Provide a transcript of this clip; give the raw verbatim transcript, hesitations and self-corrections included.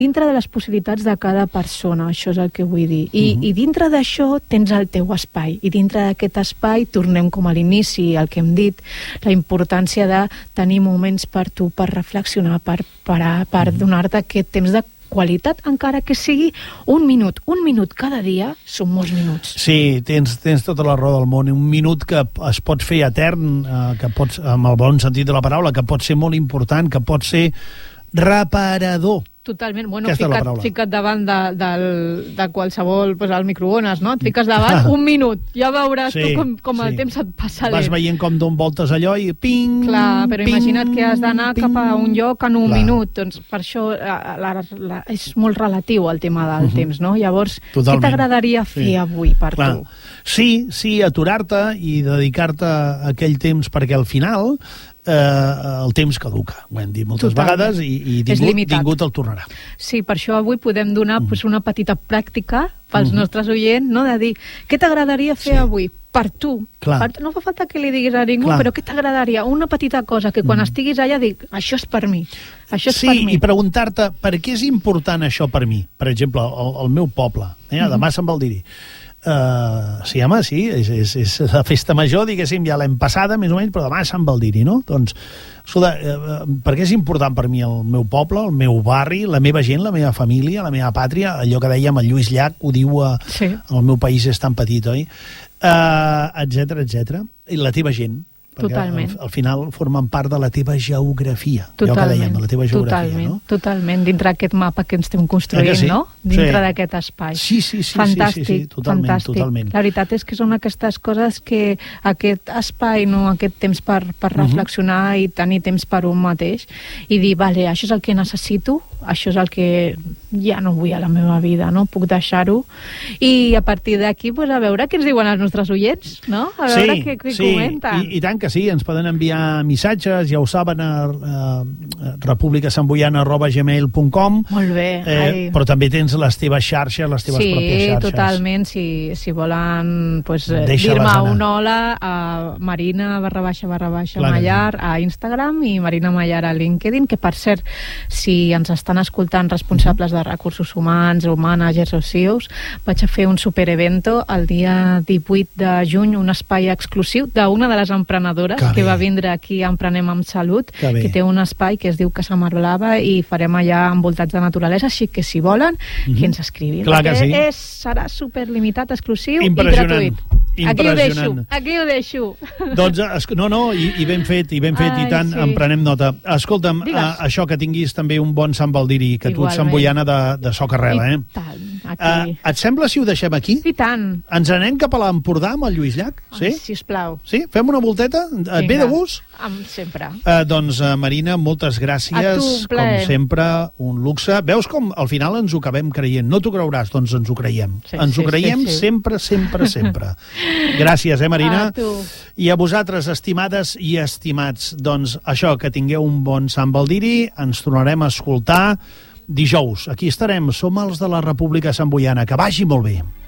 dintre de les possibilitats de cada persona, això és el que vull dir. I, Mhm. i dintre d'això tens el teu espai. I dintre d'aquest espai tornem com a l'inici, el que hem dit, la importància de tenir moments per tu, per reflexionar, per parar, per Mhm. donar-te aquest temps de qualitat, encara que sigui un minut. Un minut cada dia són molts minuts. Sí, tens, tens tota la raó del món. Un minut que es pot fer etern, eh, que pots, amb el bon sentit de la paraula, que pot ser molt important, que pot ser reparador. Totalment. Bueno, Aquesta és la fica't, paraula. fica't davant de, de, de qualsevol, pues, el microones, no? Et fiques davant un minut. Ja veuràs Sí, tu com, com el sí. temps et passa Vas lent. veient com d'on voltes allò i ping, Clar, però ping, imagina't que has d'anar ping. cap a un lloc en un Clar. minut. Doncs per això la, la, la, és molt relatiu el tema del Mhm. temps, no? Llavors, Totalment. què t'agradaria fer Sí. avui per Clar. tu? Sí, sí, aturar-te i dedicar-te a aquell temps, perquè al final eh, el temps caduca, ho hem dit moltes Totalment. vegades, i, i És ningú, limitat. ningú te'l tornarà. Sí, per això avui podem donar pues, una petita pràctica pels Mhm. nostres oients, no? De dir, què t'agradaria fer Sí. avui? Per tu. Clar. Per tu. No fa falta que li diguis a ningú, Clar. però què t'agradaria? Una petita cosa que quan Mhm. estiguis allà dic, això és per mi. Això és Sí, per mi. i preguntar-te per què és important això per mi. Per exemple, el, el meu poble, eh? demà se'n vol dir-hi. Uh, sí, home, sí, és, és, és la festa major, diguéssim, ja l'hem passada, més o menys, però demà és Sant Baldiri, no? Doncs, escolta, uh, per què és important per mi el meu poble, el meu barri, la meva gent, la meva família, la meva pàtria, allò que dèiem, el Lluís Llach ho diu, uh, Sí. el meu país és tan petit, oi? Uh, etcètera, etcètera. I la teva gent, perquè Totalment. al, al final formen part de la teva geografia, allò que Totalment, dèiem, de la teva geografia, totalment, no? totalment, dintre d'aquest mapa que ens estem construint, Eh que sí? no? Dintre Sí. d'aquest espai. Sí, sí, sí, fantàstic, sí, sí, sí, totalment, fantàstic. totalment. La veritat és que són aquestes coses que aquest espai, no, aquest temps per, per Mhm. reflexionar i tenir temps per un mateix i dir, vale, això és el que necessito, això és el que ja no vull a la meva vida, no? Puc deixar-ho. I a partir d'aquí, pues, a veure què ens diuen els nostres oients, no? A veure Sí, què, què sí, comenten. i, i tant que sí, ens poden enviar missatges, ja ho saben, a, a, a republicasamboiana arroba gmail punt com, Molt bé. eh, ai. però també tens les teves xarxes, les teves Sí, pròpies xarxes. totalment. Si, si volen pues, eh, Deixa-les dir-me anar. un hola a Marina barra baixa barra baixa Clar que Mallar a Instagram i Marina Mallar a LinkedIn, que per cert, si ens estan escoltant responsables de recursos humans o managers o C E Os, vaig a fer un superevento el dia divuit de juny, un espai exclusiu d'una de les emprenedores Que que bé. va vindre aquí a Emprenem amb Salut, Que bé. que té un espai que es diu Casa Marblava i farem allà envoltats de naturalesa, així que si volen, Mhm. que ens escriguin. Clar que Perquè sí. és, serà superlimitat, exclusiu Impressionant. i gratuït. Aquí ho deixo, Impressionant. aquí ho deixo. Doncs, es- no, no, i, i ben fet, i ben fet, Ai, i tant, sí. en prenem nota. Escolta'm, Digues. uh, això, que tinguis també un bon Sant Baldiri, que tu ets Igualment. Sant Boiana de, de Socarrela, eh? I tant, aquí. Uh, et sembla si ho deixem aquí? I tant. Ens anem cap a l'Empordà amb el Lluís Llach? Sí? Ai, sisplau. Sí? Fem una volteta? Et ve de gust? Amb, sempre. Uh, doncs, uh, Marina, moltes gràcies. A tu, un plaer. Com sempre, un luxe. Veus com al final ens ho acabem creient? No t'ho creuràs, doncs ens ho creiem. Sí, ens ho sí, creiem sí, sí. sempre, sempre, sempre. Gràcies, eh, Marina? A tu. I a vosaltres, estimades i estimats, doncs això, que tingueu un bon Sant Baldiri. Ens tornarem a escoltar dijous. Aquí estarem. Som els de la República Sant Boiana. Que vagi molt bé.